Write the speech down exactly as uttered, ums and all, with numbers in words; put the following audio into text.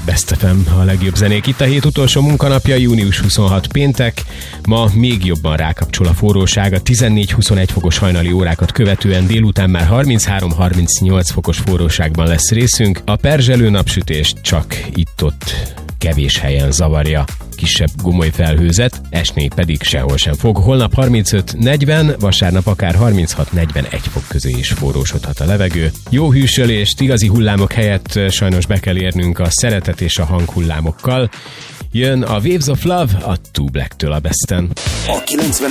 Best ef em, a legjobb zenék. Itt a hét utolsó munkanapja, június huszonhat péntek. Ma még jobban rákapcsol a forróság. A tizennégy-huszonegy fokos hajnali órákat követően délután már harminchárom-harmincnyolc fokos forróságban lesz részünk. A perzselő napsütést csak itt-ott kevés helyen zavarja. Kisebb gomoly felhőzet, esni pedig sehol sem fog. Holnap harmincöt-negyven, vasárnap akár harminchat-negyvenegy fok közé is forrósodhat a levegő. Jó hűsölést, igazi hullámok helyett sajnos be kell érnünk a szeretet és a hanghullámokkal. Jön a Waves of Love a Too Black-től a Besten. A